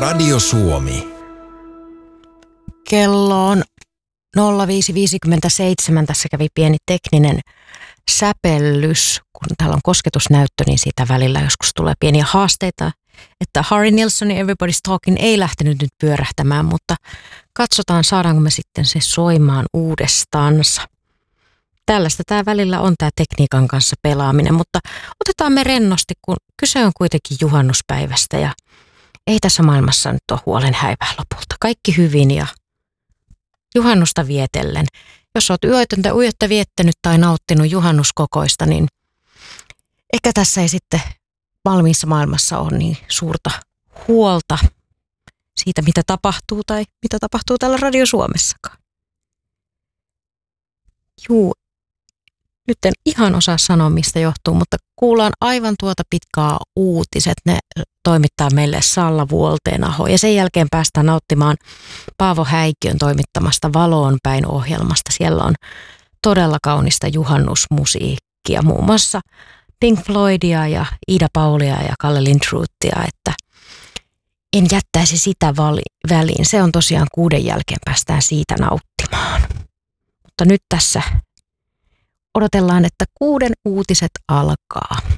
Radio Suomi. Kello on 05.57. Tässä kävi pieni tekninen säpellys. Kun täällä on kosketusnäyttö, niin siitä välillä joskus tulee pieniä haasteita. Että Harry Nilssonin Everybody's Talking ei lähtenyt nyt pyörähtämään, mutta katsotaan saadaanko me sitten se soimaan uudestaansa. Tällaista tämä välillä on tämä tekniikan kanssa pelaaminen, mutta otetaan me rennosti, kun kyse on kuitenkin juhannuspäivästä ja ei tässä maailmassa nyt ole huolen häivää lopulta. Kaikki hyvin ja juhannusta vietellen. Jos olet yötä viettänyt tai nauttinut juhannuskokoista, niin ehkä tässä ei sitten valmiissa maailmassa ole niin suurta huolta siitä, mitä tapahtuu tai mitä tapahtuu täällä Radio Suomessakaan. Juu, nyt en ihan osaa sanoa, mistä johtuu, mutta kuullaan aivan tuota pitkää uutiset. Ne toimittaa meille Salla Vuolteenaho ja sen jälkeen päästään nauttimaan Paavo Häikiön toimittamasta Valoon päin -ohjelmasta. Siellä on todella kaunista juhannusmusiikkia, muun muassa Pink Floydia ja Ida Paulia ja Kalle Lindrothia, että en jättäisi sitä väliin. Se on tosiaan 6 jälkeen päästään siitä nauttimaan. Mutta nyt tässä odotellaan, että 6 uutiset alkaa.